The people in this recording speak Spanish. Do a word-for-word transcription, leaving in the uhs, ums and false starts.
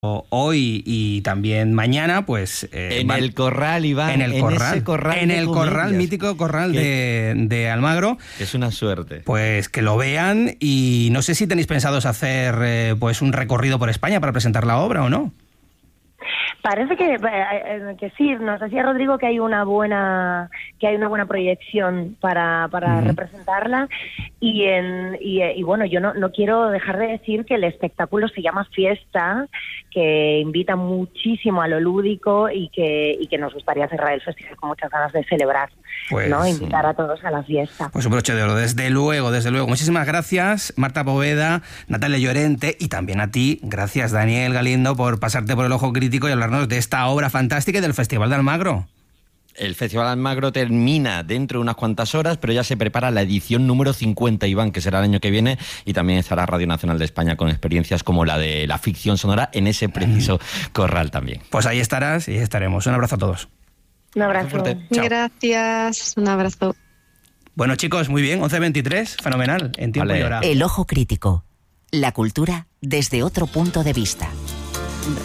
hoy y también mañana, pues... Eh, en van, el corral, Iván. En el en corral. Ese corral en el comedias. corral, mítico corral de, de Almagro. Es una suerte. Pues que lo vean y no sé si tenéis pensados hacer eh, pues un recorrido por España para presentar la obra o no. Parece que, que sí, nos decía Rodrigo que hay una buena que hay una buena proyección para, para uh-huh. representarla y, en, y, y bueno, yo no, no quiero dejar de decir que el espectáculo se llama Fiesta, que invita muchísimo a lo lúdico y que, y que nos gustaría cerrar el festival con muchas ganas de celebrar, pues, ¿no? Invitar a todos a la fiesta. Pues un broche de oro, desde luego, desde luego. Muchísimas gracias, Marta Poveda, Natalia Llorente y también a ti, gracias Daniel Galindo por pasarte por el ojo crítico y hablarnos de esta obra fantástica y del Festival de Almagro. El Festival de Almagro termina dentro de unas cuantas horas, pero ya se prepara la edición número cincuenta, Iván, que será el año que viene, y también estará Radio Nacional de España con experiencias como la de la ficción sonora en ese preciso corral también. Pues ahí estarás y estaremos. Un abrazo a todos. Un abrazo. Gracias, un abrazo. Bueno, chicos, muy bien, once veintitrés, fenomenal, en tiempo vale. y hora. El ojo crítico, la cultura desde otro punto de vista.